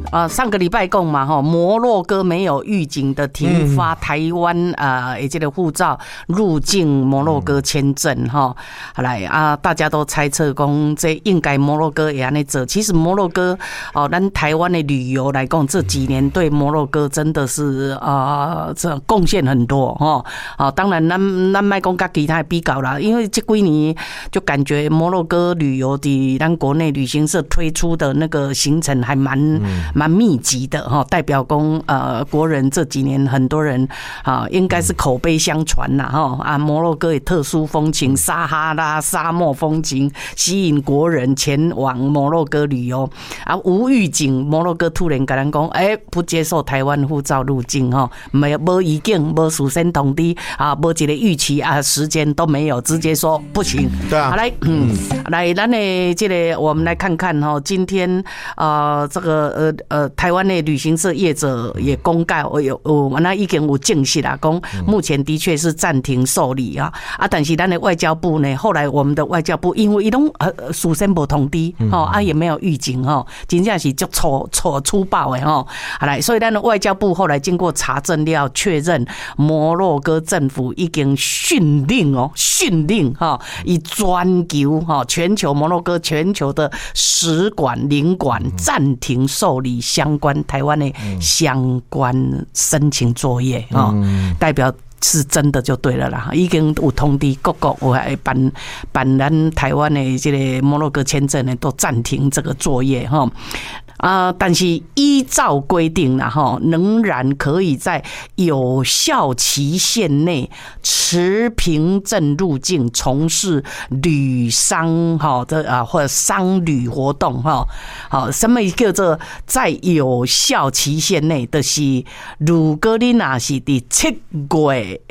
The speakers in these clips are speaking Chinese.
上个礼拜讲嘛哈，摩洛哥没有预警的停发台湾这个护照入境摩洛哥签证哈，来大家都猜测讲这应该摩洛哥也安尼做。其实摩洛哥咱台湾的旅游来讲，这几年对摩洛哥真的是这贡献很多哈。当然咱卖讲跟其他比较啦，因为这几年就感觉摩洛哥旅游的咱国内旅行社推出的那个行程还蛮密集的哈，代表公国人这几年很多人应该是口碑相传啦哈摩洛哥有特殊风情，撒哈拉沙漠风情吸引国人前往摩洛哥旅游无预警，摩洛哥突然跟咱讲不接受台湾护照入境哈，没预警，没事先通知没一个预期时间都没有，直接说不行。 对啊， 来，咱的这个我们来看看哈，今天这个台湾的旅行社业者也公告，那已经有证实啦，讲目前的确是暂停受理但是咱的外交部呢，后来我们的外交部因为伊拢事先无通知也没有预警真正是足粗暴的来，所以咱的外交部后来经过查证了，确认摩洛哥政府已经训令以专求全球摩洛哥全球的使馆领馆暂停受理相关台湾的相关申请作业代表是真的就对了啦，已经有通知各国有办咱台湾的这个摩洛哥签证呢，都暂停这个作业但是依照规定啦仍然可以在有效期限内持凭证入境从事旅商或者商旅活动什么叫做在有效期限内，就是如果你若是伫7月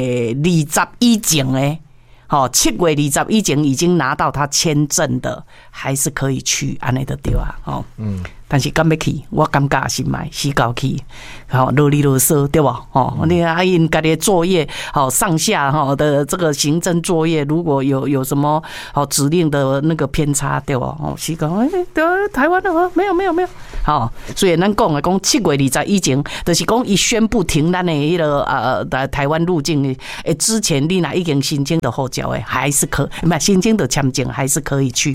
20以前的7月20以前已经拿到他签证的，还是可以去，安尼就对但是敢要去，我感觉是买死搞去，啰里啰嗦对吧？你因家己的作业，上下的这个行政作业，如果有什么指令的那个偏差对吧？是讲对台湾的没有，所以咱讲7月20以前，就是讲伊宣布停咱的迄个台湾入境的之前，你若已经申请的护照的，还是可不申请的签证还是可以去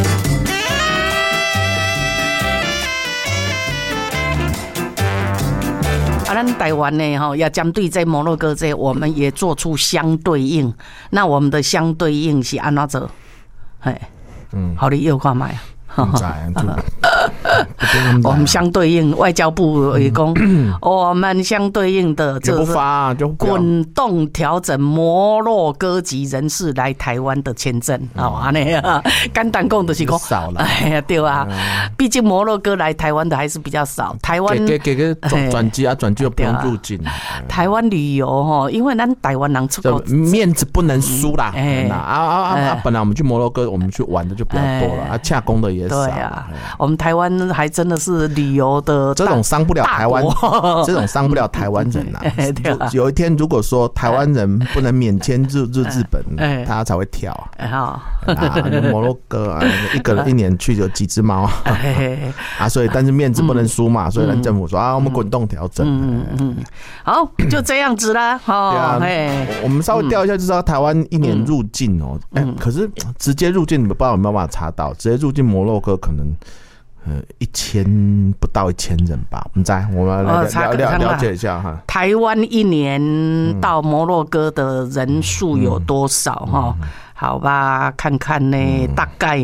咱台湾呢，要针对在摩洛哥这，我们也做出相对应。那我们的相对应是安怎做？好，你又看卖我们相对应，外交部也讲，我们相对应的就是滚动调整摩洛哥籍人士来台湾的签证，简单讲就是讲少了， 对啊，毕竟摩洛哥来台湾的还是比较少。台湾给个转机又不用入境。 台湾旅游因为咱台湾人出国面子不能输啦。本来我们去摩洛哥，我们去玩的就比较多了，洽公的也少。对啊， 我们台湾还真的是旅游的这种伤不了台湾，这种伤不了台湾人有一天如果说台湾人不能免签入日本，他才会跳摩洛哥一个人1年去有几只猫所以但是面子不能输嘛，所以政府说我们滚动调整。 好，就这样子啦。 我们稍微调一下就知道台湾1年入境可是直接入境你们不知道有没有办法查到，直接入境摩洛哥可能不到1000人吧，我们来了解一下哈。台湾1年到摩洛哥的人数有多少好吧，看看呢，大概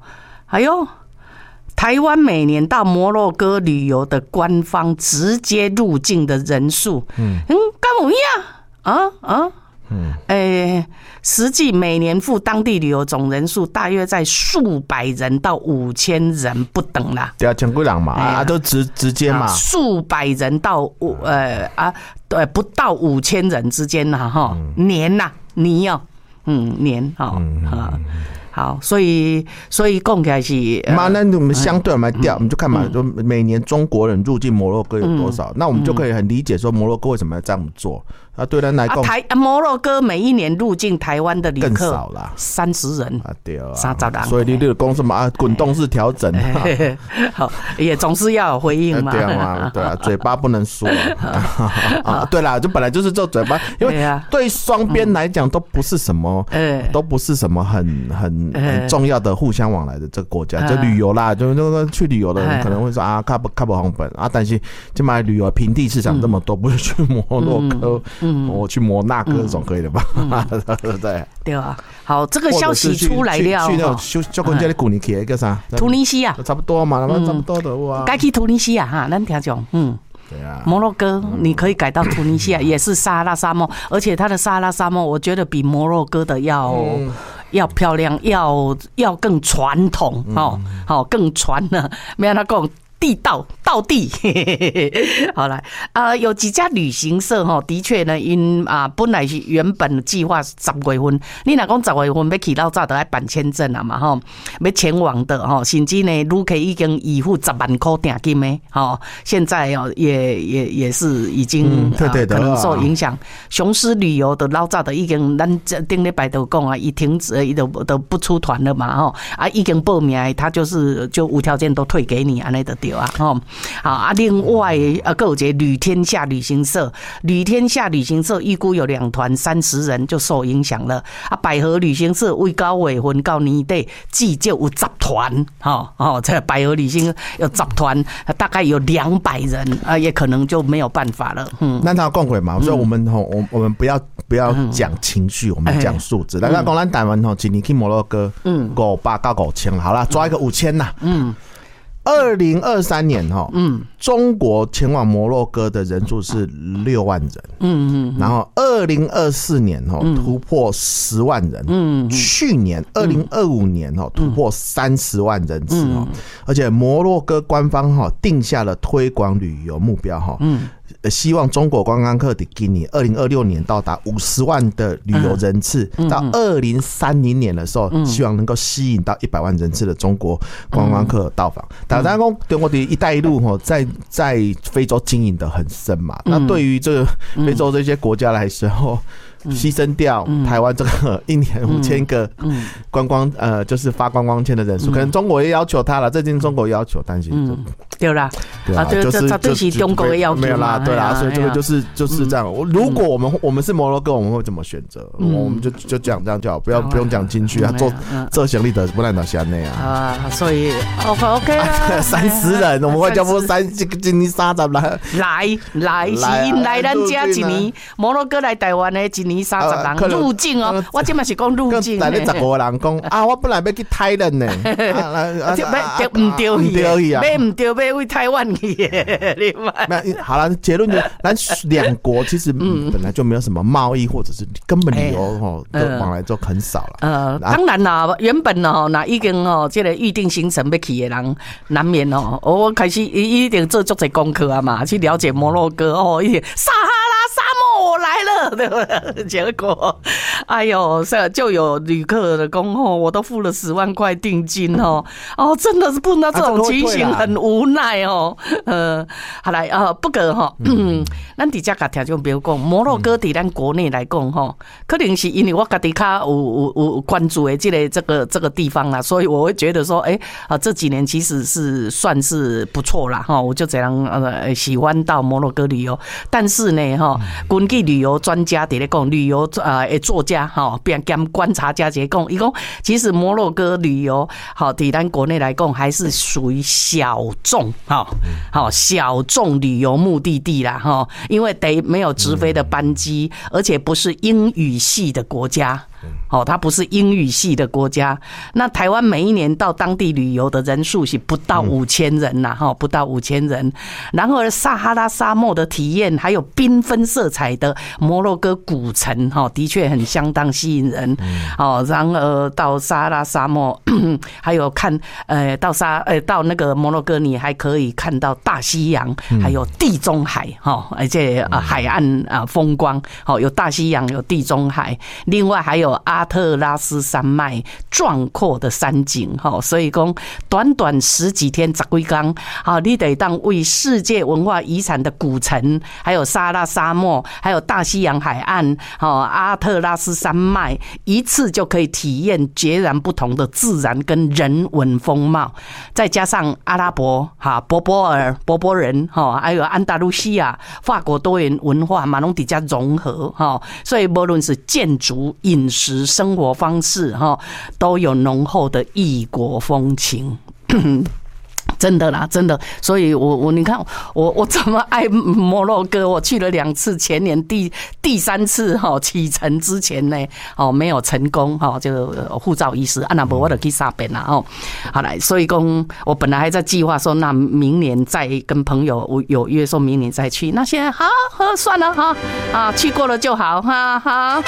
台湾每年到摩洛哥旅游的官方直接入境的人数，跟我们一样实际每年赴当地旅游总人数大约在数百人到5000人不等啦。 对啊，千几人嘛，都直接嘛， 数百人到不到5000人之间年年好，所以讲起来是那我们相对我们来调，我们就看嘛，就每年中国人入境摩洛哥有多少，那我们就可以很理解说摩洛哥为什么要这样做啊，对咱来讲， 摩洛哥每一年入境台湾的旅客更少啦 ，30人啊，对啊 ，30人。 所以你就讲什么啊，滚动式调整， 好，也总是要有回应嘛。 对啊，对啊，嘴巴不能说啊。对啦，就本来就是做嘴巴，因为对双边来讲都不是什么，都不是什么很重要的互相往来的这个国家，就旅游啦，就去旅游的人可能会说啊，看不红本啊，但是就买旅游平地市场这么多，不是去摩洛哥，我去摩纳哥总可以的吧？对对啊，好，这个消息出来了， 去那种就跟这里古尼去叫啥？ 突尼西亚， 差不多嘛，差不多的哇。 该去突尼西亚哈，咱听讲， 对啊， 摩洛哥你可以改到突尼西亚，也是撒哈拉沙漠，而且它的撒哈拉沙漠，我觉得比摩洛哥的要漂亮，要更传统，更传呢，没有他讲。地道道地，好来有几家旅行社的确呢，因本来是原本计划10月份，你若讲10月份要去老早就要办签证了嘛要前往的甚至呢，旅客已经预付10万块定金的现在也是已经可能受影响。雄狮旅游的老早的已经咱顶礼拜都讲啊，伊停止伊都不出团了嘛已经报名，他就无条件都退给你安尼就对。另外还有一个旅天下旅行社预估有2团30人就受影响了百合旅行社为9月份到年底至少有10团这百合旅行有10团，大概有200人也可能就没有办法了。 那他讲过嘛，所以我们不要讲情绪，我们讲数字。咱讲咱台湾一年去摩洛哥500到5000，好啦，抓一个5000啦。2023年中国前往摩洛哥的人数是6万人，然后2024年突破10万人，去年2025年突破30万人次而且摩洛哥官方定下了推广旅游目标希望中国观光客的今年2026年到达50万的旅游人次，到2030年的时候，希望能够吸引到100万人次的中国观光客到访。大家讲中国的一带一路在非洲经营的很深嘛，那对于这个非洲这些国家来说，牺牲掉台湾这个1年5000个观光就是发观光签的人数，可能中国也要求他了，最近中国要求，但是对啦，就是中国的要求， 没有啦，对啦，所以这个就是这样。如果我们是摩洛哥，我们会怎么选择？我们就讲这样就好，不用讲进去啊，做行李的不然到乡内啊。 所以 OK 啦 ，30人，我们会叫不今年30人来咱家一年，摩洛哥来台湾的一年30人入境我这嘛是讲入境。 来你15个人讲我本来要去泰人呢， 唔对去，买唔对买为台湾去的。 好了，结论就是咱2国其实本来就没有什么贸易或者是根本旅游的往来就很少了。 当然啦，原本那已经这个预定行程要去的人，难免我开始一定做足侪功课啊嘛，去了解摩洛哥撒哈拉沙漠我来了，对不对？结果哎呦，就有旅客的讲我都付了10万块定金真的是碰到这种情形很无奈好来不过咱伫遮甲听众朋友讲，摩洛哥伫咱国内来讲可能是因为我家己较有关注的这个地方啦，所以我会觉得说这几年其实是算是不错啦我就这样喜欢到摩洛哥旅游。但是呢根据旅游专家在讲，旅游作家兼观察家在讲，伊讲其实摩洛哥旅游在咱国内来讲还是属于小众小众旅游目的地啦因为没有直飞的班机，而且不是英语系的国家。它不是英语系的国家。那台湾每一年到当地旅游的人数是不到5000人呐，不到5000人。然而撒哈拉沙漠的体验，还有缤纷色彩的摩洛哥古城，的确很相当吸引人。然而到撒哈拉沙漠，还有看到那个摩洛哥，你还可以看到大西洋，还有地中海而且海岸风光，有大西洋，有地中海，另外还有有阿特拉斯山脉壮阔的山景，所以讲短短10几天10几天，你得当为世界文化遗产的古城，还有撒哈拉沙漠，还有大西洋海岸，阿特拉斯山脉，一次就可以体验截然不同的自然跟人文风貌，再加上阿拉伯柏柏人，还有安达卢西亚法国多元文化嘛，拢比较融合，所以无论是建筑、饮食、生活方式，都有浓厚的异国风情。真的啦，真的，所以你看我这么爱摩洛哥，我去了2次，前年第3次启程之前呢，没有成功，就护照遗失，那不我就去沙边啦，好来，所以讲我本来还在计划说，那明年再跟朋友有约说明年再去，那现在好算了去过了就好哈。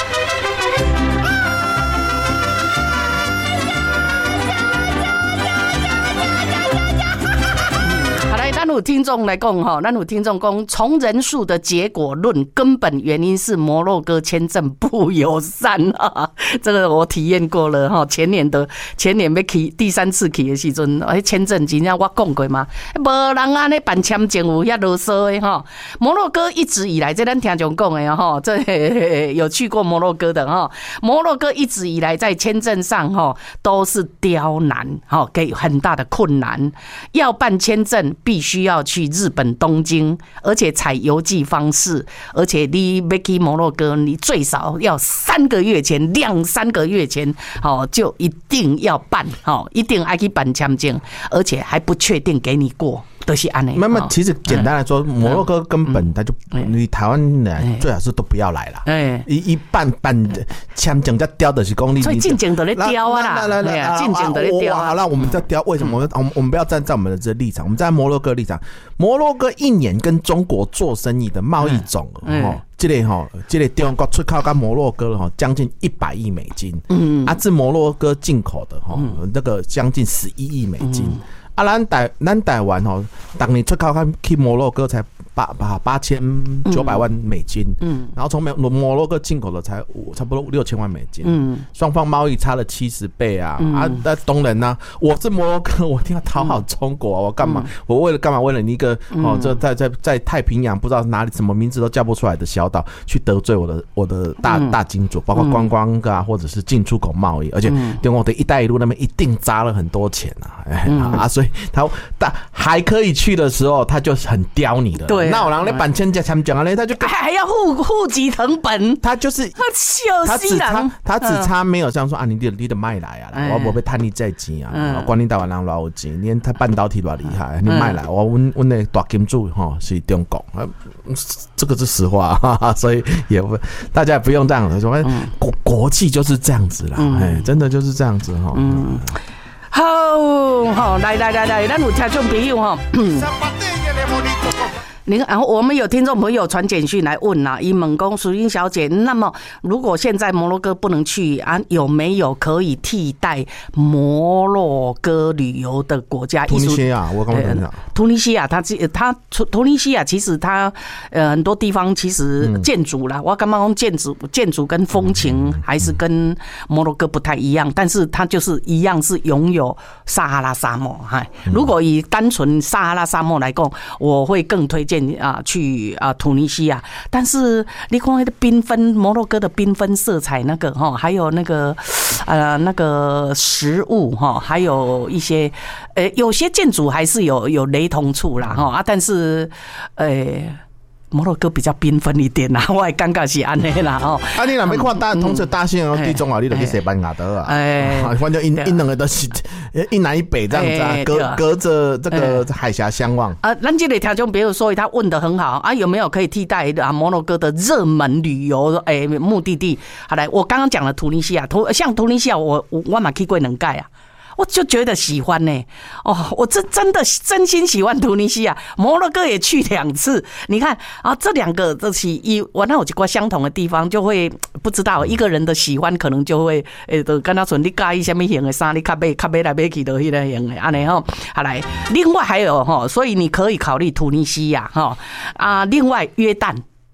咱有听众来讲，咱有听众讲，从人数的结果论，根本原因是摩洛哥签证不友善啊！这个我体验过了哈。前年要去第3次去的时阵，签证真正我讲过嘛，无人安尼办签证有遐啰嗦的哈。摩洛哥一直以来，这咱听众讲的哈，这有去过摩洛哥的哈，摩洛哥一直以来在签证上哈都是刁难，给很大的困难，要办签证必须要去日本东京，而且采邮寄方式，而且你要去摩洛哥，你最少要2-3个月前就一定要办，一定要去办签证，而且还不确定给你过。都是安内。 那么其实简单来说，摩洛哥根本他就你台湾人最好是都不要来了。一办签证在雕的是公里， 所以进境都在雕啊啦，进境都在雕。 好了，我们在雕，为什么？我们不要站在我们的这立场，我们在摩洛哥立场。摩洛哥一年跟中国做生意的贸易总额，这个中国出口到摩洛哥将近100亿美金。自摩洛哥进口的那个将近11亿美金。咱台湾当年出口去摩洛哥才8900万美金，然后从摩洛哥进口的才差不多6000万美金，双方贸易差了70倍啊！当然呢，我是摩洛哥，我一定要讨好中国，我干嘛？我为了干嘛？为了你一个这在太平洋不知道哪里什么名字都叫不出来的小岛，去得罪我的大金主，包括观光啊，或者是进出口贸易，而且对我的一带一路那边一定砸了很多钱啊！所以他还可以去的时候，他就很刁你的。对，那我让你办签证啊，他就还要户籍成本， 他就是他只差没有像说你的卖来啊，我不被贪你这钱啊，管你台湾人多少钱，连他半导体多厉害，你卖来，我那大金主是中国，这个是实话，所以大家也不用这样说，国际就是这样子啦，真的就是这样子哈。 好，来，咱有听众朋友哈。然后我们有听众朋友传简讯来问啦，伊问讲淑英小姐，那么如果现在摩洛哥不能去啊，有没有可以替代摩洛哥旅游的国家？ 突尼西亚，我刚刚讲突尼西亚，突尼西亚其实它很多地方其实建筑啦，我刚刚讲建筑跟风情还是跟摩洛哥不太一样，但是它就是一样是拥有撒哈拉沙漠。如果以单纯撒哈拉沙漠来讲，我会更推荐去突尼西亚，但是你看那个缤纷摩洛哥的缤纷色彩那个还有那个食物还有一些有些建筑还是有雷同处啦但是摩洛哥比较缤纷一点啦，我也感觉是安尼啦你若要看同时大西洋地中海，你就去西班牙的啊，反正因两个都是一南一北这样子隔着这个海峡相望。 咱这个听众，比如说他问得很好有没有可以替代摩洛哥的热门旅游目的地？好来，我刚刚讲了突尼西亚，像突尼西亚，我嘛去过2届我就觉得喜欢呢，我真的真心喜欢突尼西亚，摩洛哥也去2次。你看这2个这是我那有一个相同的地方，就会不知道一个人的喜欢可能就会就跟他说你介意什么型的衫，你较买来买去都迄个型的安尼好来，另外还有所以你可以考虑突尼西亚另外约旦。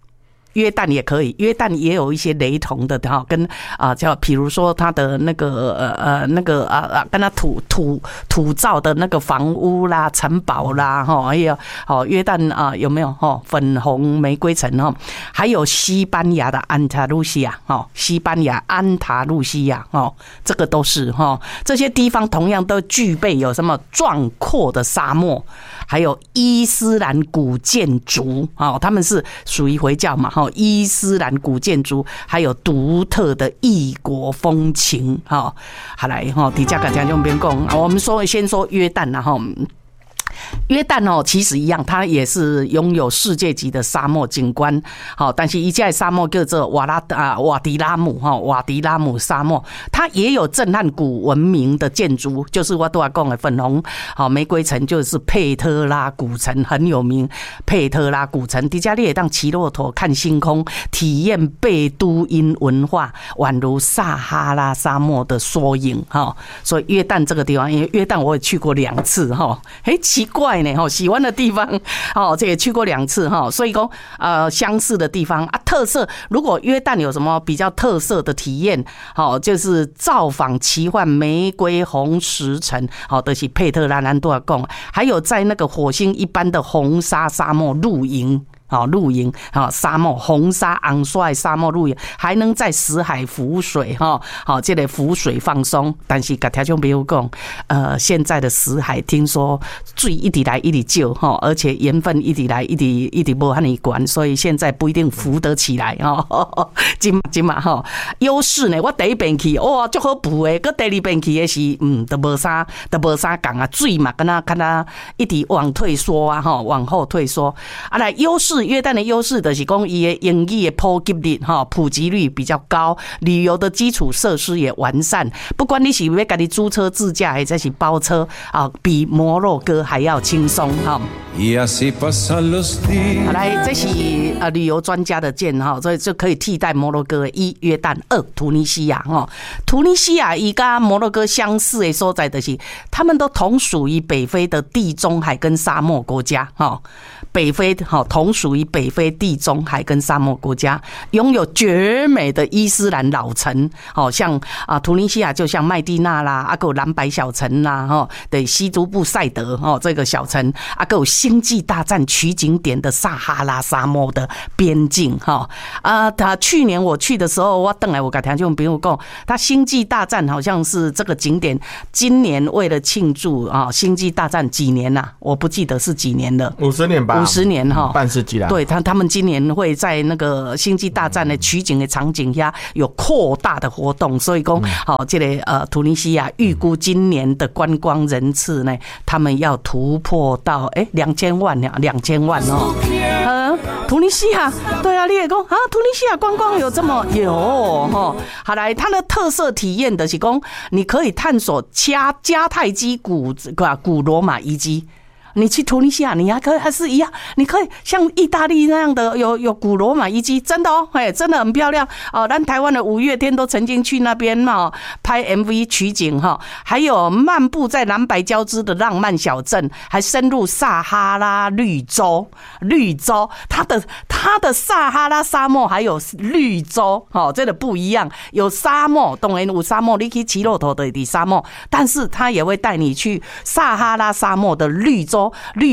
约旦也可以，约旦也有一些雷同的哈，跟叫比如说它的那个跟它土造的那个房屋啦、城堡啦哈，还有约旦有没有粉红玫瑰城哈？还有西班牙的安塔路西亚西班牙安塔路西亚这个都是这些地方同样都具备有什么壮阔的沙漠，还有伊斯兰古建筑他们是属于回教嘛伊斯兰古建筑，还有独特的异国风情好来底下跟听众朋友讲，我们先说约旦啦约旦其实一样，它也是拥有世界级的沙漠景观。但是一家沙漠叫做瓦迪拉姆沙漠，它也有震撼古文明的建筑，就是我都要讲的粉红玫瑰城，就是佩特拉古城很有名。佩特拉古城，底下你也当骑骆驼看星空，体验贝都因文化，宛如撒哈拉沙漠的缩影所以约旦这个地方，因为约旦我也去过2次奇怪呢喜欢的地方这也去过2次所以说相似的地方特色，如果约旦有什么比较特色的体验就是造访奇幻玫瑰红石城就是佩特拉兰多亚贡，还有在那个火星一般的红沙沙漠露营沙漠红沙昂帅沙漠露营，还能在死海浮水这个浮水放松。但是跟听众朋友讲现在的死海听说水一直来一直少而且盐分一直来一直没那么高，所以现在不一定浮得起来今嘛优势呢，我第一遍去哇足好浮的，搁第二遍去的是都没啥讲水嘛跟它一直往退缩往后退缩来优势。约旦的优势就是说它的英语的普及率比较高，旅游的基础设施也完善，不管你是要自己租车自驾还是包车比摩洛哥还要轻松好来，这是旅游专家的见所以就可以替代摩洛哥1约旦2突尼西亚突尼西亚伊跟摩洛哥相似的所在就是他们都同属于北非的地中海跟沙漠国家北非同属于北非地中海跟沙漠国家，拥有绝美的伊斯兰老城像突尼西亚就像麦地那啦还有蓝白小城啦对西都布塞德这个小城还有星际大战取景点的撒哈拉沙漠的边境他去年我去的时候我回来我跟听众朋友说他星际大战好像是这个景点今年为了庆祝星际大战几年我不记得是几年了 50年吧 50年半世纪了对他们今年会在那个星际大战的取景的场景下有扩大的活动，所以说这个突尼西亚预估今年的观光人次呢他们要突破到2000万突尼西亚对啊，你也说突尼西亚观光有这么好来，它的特色体验的是说你可以探索迦太基古罗马遗迹。你去突尼西亚，你还是一样，你可以像意大利那样的有古罗马遗迹，真的真的很漂亮咱台湾的5月天都曾经去那边拍 MV 取景还有漫步在蓝白交织的浪漫小镇，还深入撒哈拉绿洲，它的撒哈拉沙漠还有绿洲真的不一样，有沙漠，当然有沙漠，你去骑骆驼的沙漠，但是它也会带你去撒哈拉沙漠的绿洲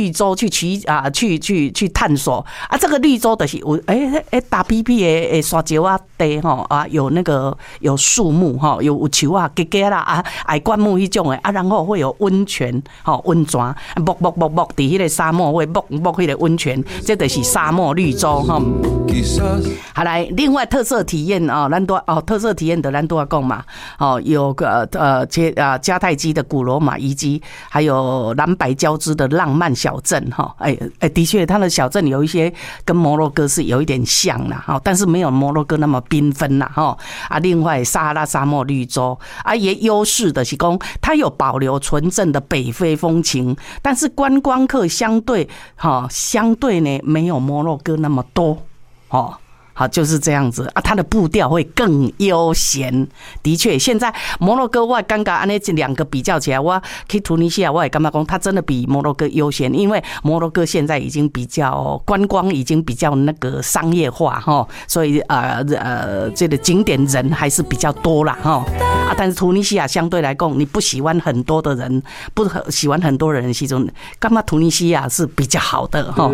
去探索这个绿洲就是有大屁屁的沙石地有那个有树木有树结啦矮灌木那种的然后会有温泉温泉在那个沙漠会那个温泉，这就是沙漠绿洲好来，另外特色体验特色体验的咱都要讲嘛有个迦太基的古罗马遗迹，还有蓝白交织的浪漫小镇的确它的小镇有一些跟摩洛哥是有一点像啦但是没有摩洛哥那么缤纷啦另外撒哈拉沙漠绿洲也优势的是说它有保留纯正的北非风情，但是观光客相对呢没有摩洛哥那么多好，就是这样子啊，它的步调会更悠闲。的确，现在摩洛哥我感觉安尼这两个比较起来，我去突尼西亚我也感觉讲，它真的比摩洛哥悠闲，因为摩洛哥现在已经比较观光，已经比较那个商业化哈，所以这个景点人还是比较多啦哈啊，但是突尼西亚相对来讲，你不喜欢很多的人，不喜欢很多人的时候，干嘛突尼西亚是比较好的哈。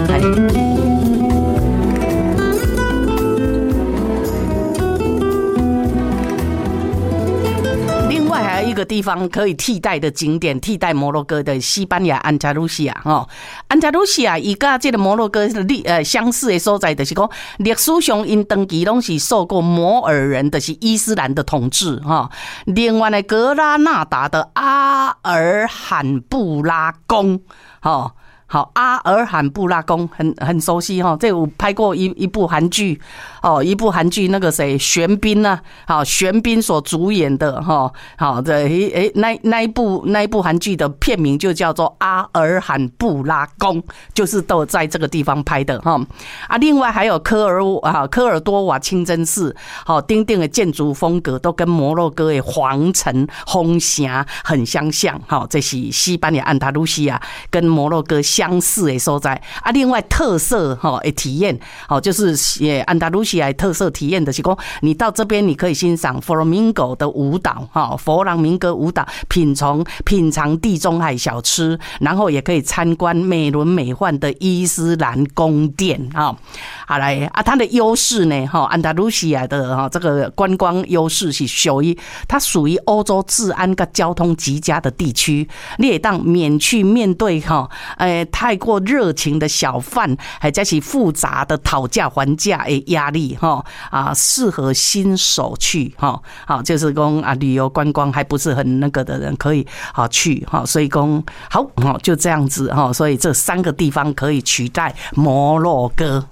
还有一个地方可以替代的景点，替代摩洛哥的西班牙安达卢西亚哈。安达卢西亚伊甲这个摩洛哥相似的所在，就是讲历史上因长期拢是受过摩尔人，就是伊斯兰的统治哈。另外呢，格拉纳达的阿尔罕布拉宫哈。好，阿尔罕布拉宫很熟悉哈，这有拍过一部韩剧哦，一部韩剧那个谁玄彬啊，好玄彬所主演的哈，好的那一部韩剧的片名就叫做阿尔罕布拉宫，就是都在这个地方拍的哈啊。另外还有科尔多瓦清真寺，好丁丁的建筑风格都跟摩洛哥的皇城红霞很相像，好这是西班牙安达卢西亚跟摩洛哥相似的所在啊，另外特色的体验，就是安达卢西亚的特色体验的是说，你到这边你可以欣赏佛朗明哥的舞蹈，佛朗明哥舞蹈，品尝地中海小吃，然后也可以参观美轮美奂的伊斯兰宫殿好来啊，它的优势呢，安达卢西亚的这个观光优势是它属于欧洲治安跟交通极佳的地区，你也当免去面对太过热情的小贩，还加起复杂的讨价还价的压力适合新手去就是说旅游观光还不是很那个的人可以去所以说好就这样子所以这3个地方可以取代摩洛哥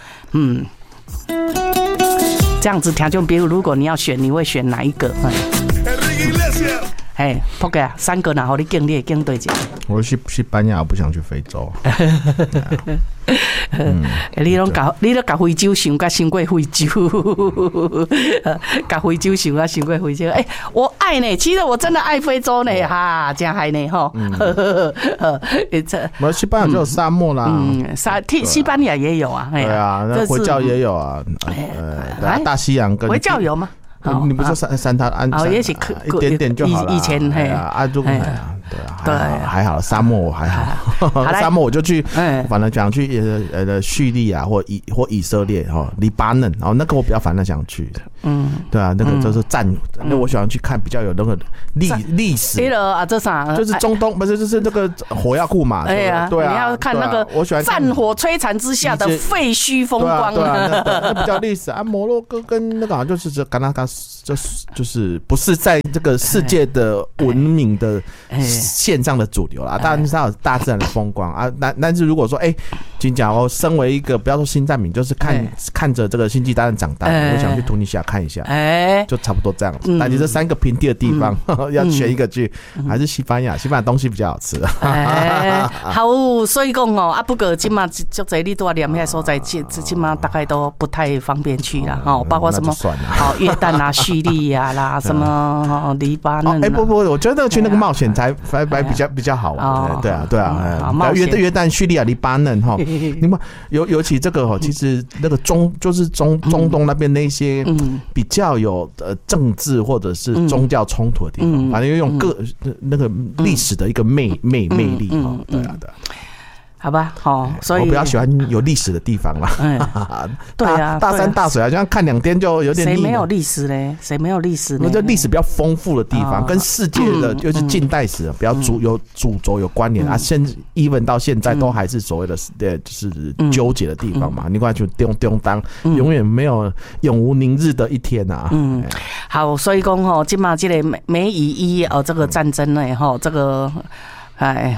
这样子听众，比如如果你要选，你会选哪一个？哎，扑克啊，3个然后你经历经对一个。 我去西班牙，我不想去非洲。 你都甲非洲想甲想过非洲，甲非洲想甲想过非洲。我爱呢，其实我真的爱非洲呢，哈，这样还呢哈。 西班牙就有沙漠啦， 西班牙也有啊， 对啊，那回教也有啊，大西洋跟回教有吗？ 你不说三塔安也许一点点就好了。 以前对啊，对，还好，沙漠我还好，沙漠我就去，反正想去叙利亚或以色列黎巴嫩，然后那个我比较反正想去的，对啊，那个就是那我喜欢去看比较有那个历史。 这啥？ 就是中东不是就是那个火药库嘛？对啊， 你要看那个我喜欢战火摧残之下的废墟风光， 对啊，那比较历史啊。摩洛哥跟那个好像就是就是不是在这个世界的文明的线上的主流啦，当然它有大自然的风光啊。但是如果说金甲身为一个不要说新战民，就是看着这个星际大战长大，我想去突尼西亚看一下，就差不多这样子。但你这3个平地的地方要选一个去，还是西班牙？西班牙东西比较好吃。 好，所以讲不过今嘛就这里多念遐所在，今嘛大概都不太方便去啦。包括什么约旦啊、叙利亚啦，什么黎巴嫩。 不，我觉得去那个冒险才比较好玩。对啊，约旦、叙利亚、黎巴嫩你们尤其这个其实那个中东那边那些比较有政治或者是宗教冲突的地方，反正用那个历史的一个魅力对啊。 好吧，所以我比较喜欢有历史的地方啦。 对啊， 大山大水好像看2天就有点腻了。 谁没有历史呢？谁没有历史呢？ 就历史比较丰富的地方，跟世界的就是近代史比较有主轴有关联啊。even 到现在都还是所谓的就是纠结的地方嘛。你看就丢当永远没有永无宁日的一天啊。 好，所以讲今嘛这个美以这个战争呢这个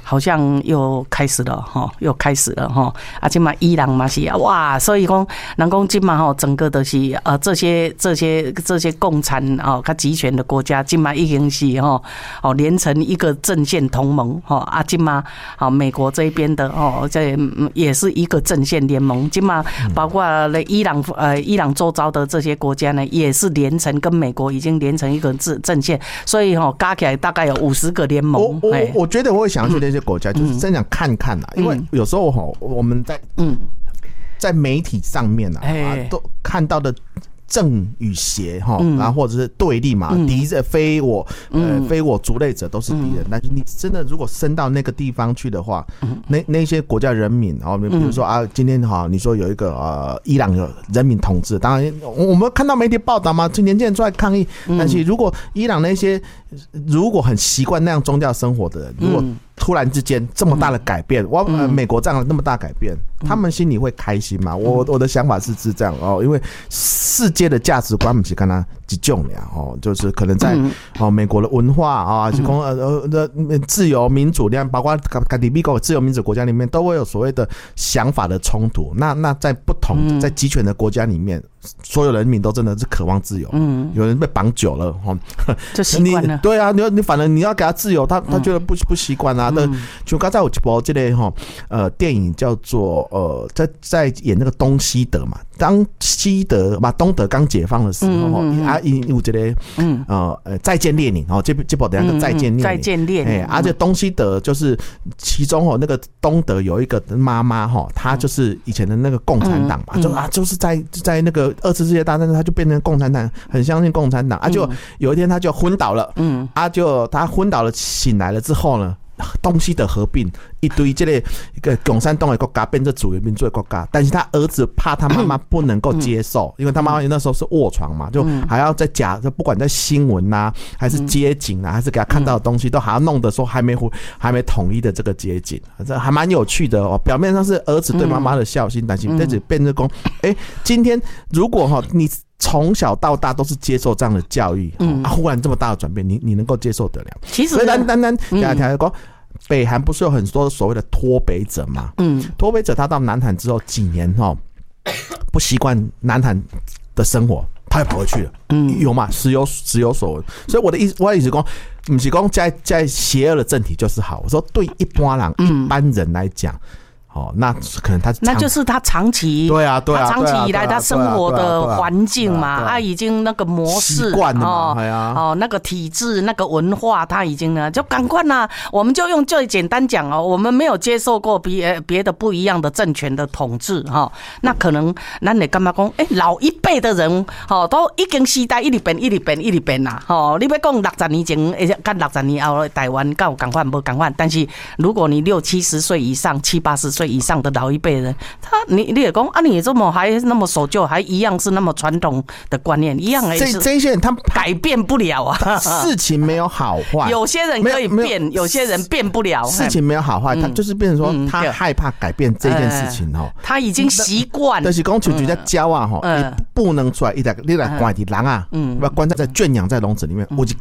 好像又开始了哈，啊，今嘛伊朗嘛是哇，所以讲人讲今嘛整个的是这些共产较集权的国家，今嘛已经是连成一个阵线同盟啊，今嘛美国这边的这也是一个阵线联盟，今嘛包括伊朗周遭的这些国家呢，也是连成跟美国已经连成一个阵线，所以加起来大概有50个联盟。 我觉得我会想要去那些国家，就是真想看看啦，因为有时候我们在媒体上面都看到的正与邪然后或者是对立嘛，敌人非我族类者都是敌人。但是你真的如果升到那个地方去的话，那些国家人民比如说今天你说有一个伊朗有人民统治，当然我们看到媒体报道嘛，就年轻人出来抗议。但是如果伊朗那些如果很习惯那样宗教生活的人，如果突然之间这么大的改变，美国这样那么大改变，他们心里会开心吗？我的想法是这样因为世界的价值观不是跟他一种就是可能在美国的文化就自由民主，包括美国自由民主国家里面都会有所谓的想法的冲突。那在不同在集权的国家里面，所有人民都真的是渴望自由。有人被绑久了就习惯了。 对啊，你反正你要给他自由，他觉得不习惯啊。就刚才有一部这个电影叫做在演那个东西德嘛，当西德嘛东德刚解放的时候有这个再见列宁这部等下个再见列宁而且东西德就是其中那个东德有一个妈妈她就是以前的那个共产党嘛，就是在那个2次世界大战她就变成共产党，很相信共产党就有一天她就昏倒了就她昏倒了醒来了之后呢，东西的合并一堆这个一个共产党的国家变成主流民族的国家，但是他儿子怕他妈妈不能够接受，因为他妈妈那时候是卧床嘛，就还要再假，不管在新闻还是街景还是给他看到的东西，都还要弄得说还没统一的这个街景，这还蛮有趣的表面上是儿子对妈妈的孝心，但是这只变成说，今天如果你从小到大都是接受这样的教育忽然这么大的转变，你能够接受得了？ 其实所以单讲北韩不是有很多所谓的脱北者嘛？脱北者他到南韩之后几年不习惯南韩的生活，他也跑回去了。有嘛？时有所闻。所以我的意思说，不是说在邪恶的政体就是好。我说对一般人来讲。那可能那就是他长期对啊， 他长期以来他生活的环境嘛，他已经那个模式习惯了嘛， 那个体制那个文化他已经呢就赶快啦，我们就用最简单讲我们没有接受过别的不一样的政权的统治那可能咱得干嘛讲老一辈的人都已经时代一直变啦你要讲60年前跟60年后台湾敢有同款无同款，但是如果你60、70岁以上70、80岁以上的老一辈人，你也讲你这么还那么守旧，还一样是那么传统的观念，一样这些人他改变不了啊。 事情没有好坏， 有些人可以变，有些人变不了。 事情没有好坏，他就是变成说他害怕改变这件事情他已经习惯。 但是讲就在教你不能出来，你来关在人要关在圈养在笼子里面。有一